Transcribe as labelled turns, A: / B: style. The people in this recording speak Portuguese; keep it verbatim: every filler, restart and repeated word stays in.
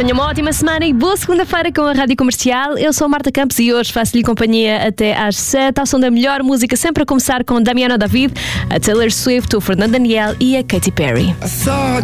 A: Tenha uma ótima semana e boa segunda-feira com a Rádio Comercial. Eu sou a Marta Campos e hoje faço-lhe companhia até às sete, ao som da melhor música, sempre a começar com Damiano David, a Taylor Swift, o Fernando Daniel e a Katy Perry.